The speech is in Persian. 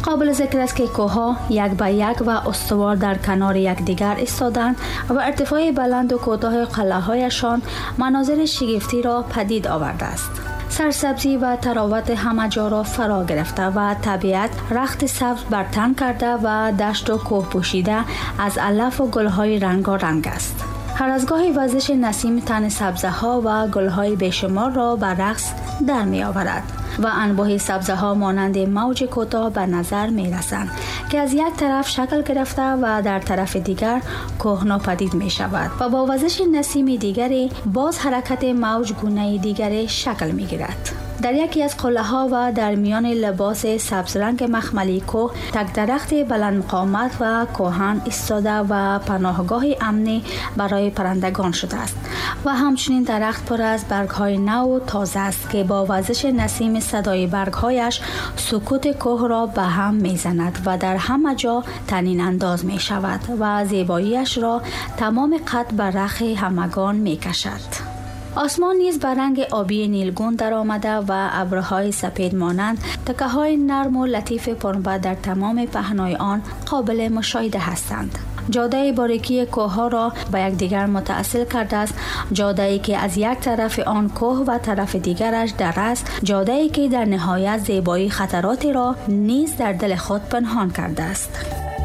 قابل ذکر است که کوه‌ها یک به یک و استوار در کنار یکدیگر ایستادند و ارتفاع بلند و کوتاه قلعه‌هایشان مناظر شگفتی را پدید آورده است. سرسبزی و تراوت همه جا را فرا گرفته و طبیعت رخت سبز بر تن کرده و دشت و کوه پوشیده از علف و گل‌های رنگارنگ است. هر از گاهی وزش نسیم تن سبزه‌ها و گل‌های بیشمار را بر رقص در می آورد و انبوه سبزه‌ها مانند موج کوتاه به نظر می رسند که از یک طرف شکل گرفته و در طرف دیگر کوه ناپدید می شود و با وزش نسیم دیگری باز حرکت موج گونه دیگری شکل می گیرد. در یکی از قلعه‌ها و در میان لباس سبز رنگ مخملی کوه تک درخت بلند قامت و کهن ایستاده و پناهگاه امنی برای پرندگان شده است و همچنین درخت پر از برگ‌های نو و تازه است که با وزش نسیم صدای برگ‌هایش سکوت کوه را به هم می‌زند و در همه جا طنین انداز می‌شود و زیباییش را تمام قد بر رخ همگان می‌کشد. آسمان نیز به رنگ آبی نیلگون در آمده و ابرهای سپید مانند تکه‌های نرم و لطیف پنبه در تمام پهنای آن قابل مشاهده هستند. جاده باریکی کوه‌ها را به یکدیگر متصل کرده است، جاده‌ای که از یک طرف آن کوه و طرف دیگرش دره است، جاده‌ای که در نهایت زیبایی خطراتی را نیز در دل خود پنهان کرده است.